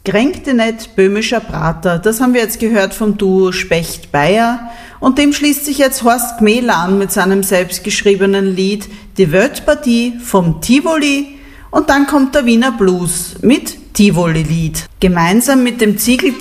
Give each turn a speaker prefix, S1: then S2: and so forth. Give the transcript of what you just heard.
S1: Kränkte nicht, böhmischer Prater. Das haben wir jetzt gehört vom Duo Specht-Bayer. Und dem schließt sich jetzt Horst Gmehl an mit seinem selbstgeschriebenen Lied Die Wöttpartie vom Tivoli. Und dann kommt der Wiener Blues mit Tivoli-Lied. Gemeinsam mit dem